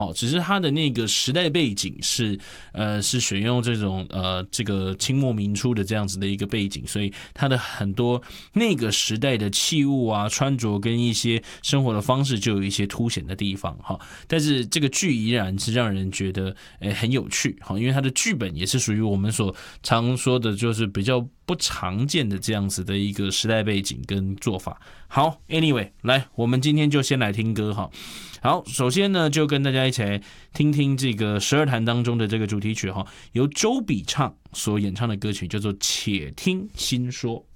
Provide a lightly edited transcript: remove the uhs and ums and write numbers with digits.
只是它的那个时代背景是选用这个清末民初的这样子的一个背景，所以它的很多那个时代的器物啊、穿着跟一些生活的方式就有一些凸显的地方哈。但是这个剧依然是让人觉得很有趣哈，因为它的剧本也是属于我们所常说的，就是比较不常见的这样子的一个时代背景跟做法。好 ，Anyway， 来，我们今天就先来听歌哈。好，首先呢，就跟大家一起来听听这个十二弹当中的这个主题曲哈，由周笔畅所演唱的歌曲叫做《且听新说》。